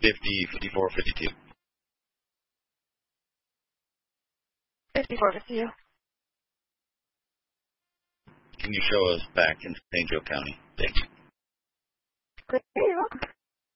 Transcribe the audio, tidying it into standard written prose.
50, 54, 52. 54, 52. Can you show us back in St. Joe County? Thank you. Great. You're welcome.